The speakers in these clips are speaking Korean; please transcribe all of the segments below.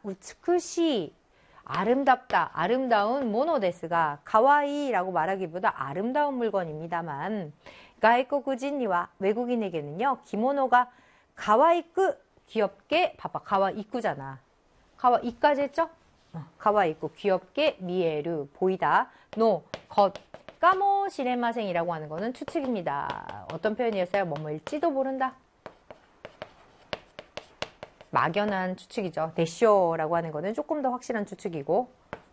우츠쿠시 아름답다, 아름다운 모노데스가 가와이라고 말하기보다 아름다운 물건입니다만 가이코쿠진니와 외국인에게는요 기모노가 가와이쿠 귀엽게 봐봐 가와이쿠잖아. 가와이까지 했죠? 가와이쿠 귀엽게 미에루 보이다 노 것 까모시레마생이라고 하는 거는 추측입니다. 어떤 표현이었어요? 뭐뭐일지도 모른다. 막연한 추측이죠. 데쇼라고 하는 거는 조금 더 확실한 추측이고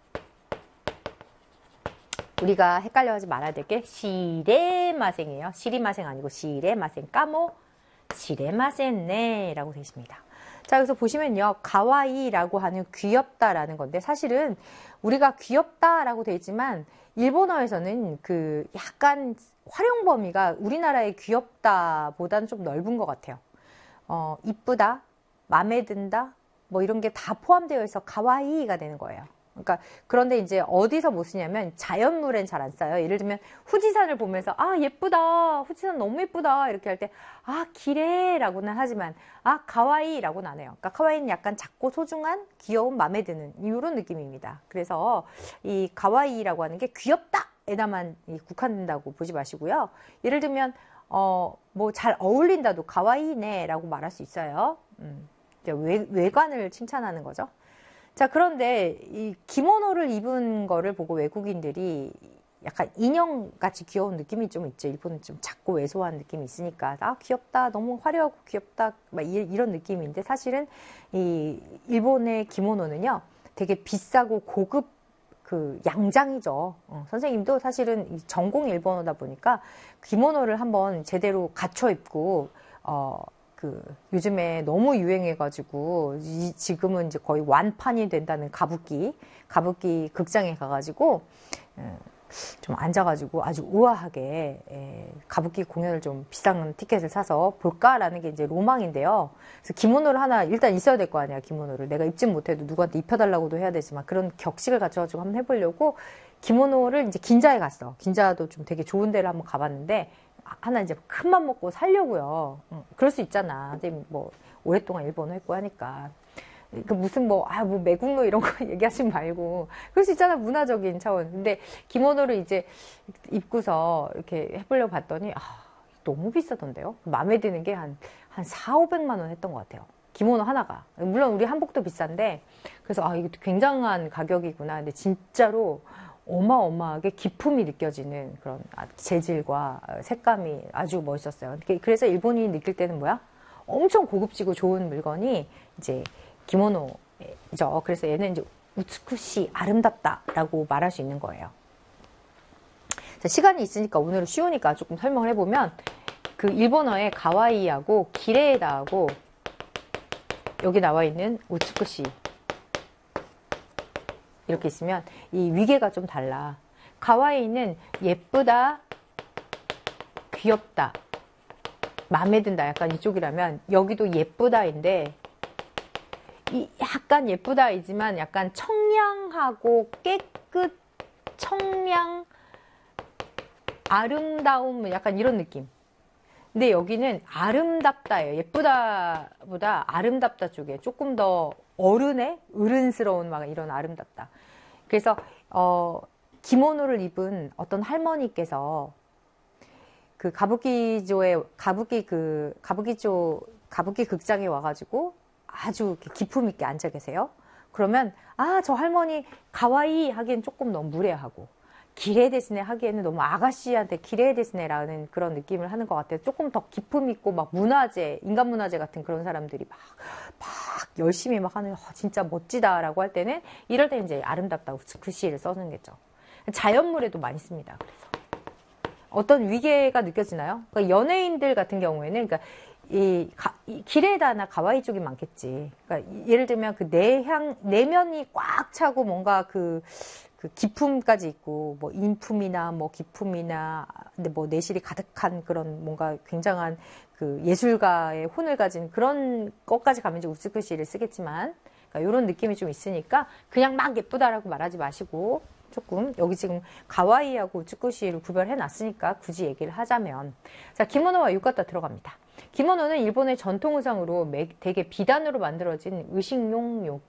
우리가 헷갈려하지 말아야 될 게 시레마생이에요. 시리마생 아니고 시레마생 까모 시레마센네 라고 되어 있습니다. 자 여기서 보시면요 가와이라고 하는 귀엽다라는 건데 사실은 우리가 귀엽다라고 되어 있지만 일본어에서는 그 약간 활용 범위가 우리나라의 귀엽다보다는 좀 넓은 것 같아요. 이쁘다 마음에 든다 뭐 이런 게 다 포함되어 있어 가와이가 되는 거예요. 그러니까 그런데 이제 어디서 못 쓰냐면 자연물엔 잘 안 써요. 예를 들면 후지산을 보면서 아 예쁘다 후지산 너무 예쁘다 이렇게 할 때 아 기레라고는 하지만 아 가와이라고는 안 해요. 그러니까 가와이는 약간 작고 소중한 귀여운 마음에 드는 이런 느낌입니다. 그래서 이 가와이라고 하는 게 귀엽다에다만 국한된다고 보지 마시고요. 예를 들면 뭐 잘 어울린다도 가와이네라고 말할 수 있어요. 외관을 칭찬하는 거죠. 자, 그런데 이 기모노를 입은 거를 보고 외국인들이 약간 인형같이 귀여운 느낌이 좀 있죠. 일본은 좀 작고 왜소한 느낌이 있으니까 아 귀엽다 너무 화려하고 귀엽다 막 이런 느낌인데 사실은 이 일본의 기모노는요 되게 비싸고 고급 그 양장이죠. 선생님도 사실은 전공 일본어다 보니까 기모노를 한번 제대로 갖춰 입고 요즘에 너무 유행해가지고, 지금은 이제 거의 완판이 된다는 가부키 극장에 가가지고, 좀 앉아가지고 아주 우아하게, 가부키 공연을 좀 비싼 티켓을 사서 볼까라는 게 이제 로망인데요. 그래서 기모노를 하나 일단 있어야 될 거 아니야, 기모노를. 내가 입진 못해도 누구한테 입혀달라고도 해야 되지만 그런 격식을 갖춰가지고 한번 해보려고 기모노를 이제 긴자에 갔어. 긴자도 좀 되게 좋은 데를 한번 가봤는데, 하나 이제 큰 맘 먹고 살려고요. 그럴 수 있잖아. 선생님 뭐 오랫동안 일본어 했고 하니까. 그 무슨 뭐 매국노 이런 거 얘기하지 말고. 그럴 수 있잖아. 문화적인 차원. 근데 기모노를 이제 입고서 이렇게 해보려고 봤더니 너무 비싸던데요. 마음에 드는 게 한 4, 500만 원 했던 것 같아요. 기모노 하나가. 물론 우리 한복도 비싼데 그래서 이거 굉장한 가격이구나. 근데 진짜로 어마어마하게 기품이 느껴지는 그런 재질과 색감이 아주 멋있었어요. 그래서 일본인이 느낄 때는 뭐야? 엄청 고급지고 좋은 물건이 이제 기모노죠. 그래서 얘는 이제 우츠쿠시 아름답다라고 말할 수 있는 거예요. 자, 시간이 있으니까 오늘은 쉬우니까 조금 설명을 해보면 그 일본어의 가와이하고 기레에다하고 여기 나와 있는 우츠쿠시 이렇게 있으면 이 위계가 좀 달라. 가와이는 예쁘다, 귀엽다, 마음에 든다 약간 이쪽이라면 여기도 예쁘다인데 약간 예쁘다이지만 약간 청량하고 깨끗, 청량, 아름다움 약간 이런 느낌. 근데 여기는 아름답다예요. 예쁘다보다 아름답다 쪽에 조금 더 어른스러운 막 이런 아름답다. 그래서 기모노를 입은 어떤 할머니께서 그 가부키 극장에 와가지고 아주 기품 있게 앉아 계세요. 그러면 저 할머니 가와이 하기엔 조금 너무 무례하고 기레 데스네 하기에는 너무 아가씨한테 기레 데스네라는 그런 느낌을 하는 것 같아요. 조금 더 기품 있고 막 문화재, 인간 문화재 같은 그런 사람들이 막 열심히 막 하는 진짜 멋지다라고 할 때는 이럴 때 이제 아름답다 우츠쿠시를 써는 거죠. 자연물에도 많이 씁니다. 그래서 어떤 위계가 느껴지나요? 그러니까 연예인들 같은 경우에는 그러니까 이 기레다나 가와이 쪽이 많겠지. 그러니까 예를 들면 그 내면이 꽉 차고 뭔가 그 기품까지 있고 뭐 인품이나 뭐 기품이나 근데 뭐 내실이 가득한 그런 뭔가 굉장한 그 예술가의 혼을 가진 그런 것까지 가면 이제 우츠쿠시를 쓰겠지만 그러니까 이런 느낌이 좀 있으니까 그냥 막 예쁘다라고 말하지 마시고 조금 여기 지금 가와이하고 우츠쿠시를 구별해 놨으니까 굳이 얘기를 하자면 자 기모노와 유카타 들어갑니다. 기모노는 일본의 전통 의상으로 되게 비단으로 만들어진 의식용